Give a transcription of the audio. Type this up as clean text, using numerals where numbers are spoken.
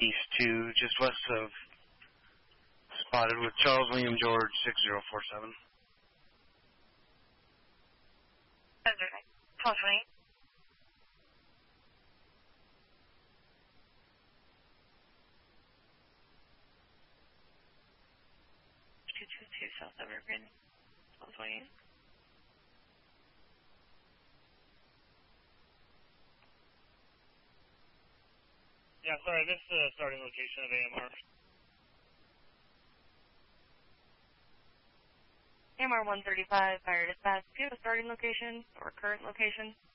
East 2, just west of spotted with Charles William George 6047. Charles William. South Evergreen. Charles William. Yeah, sorry, this is the starting location of AMR. AMR 135, fire dispatch. Do you have a starting location or current location?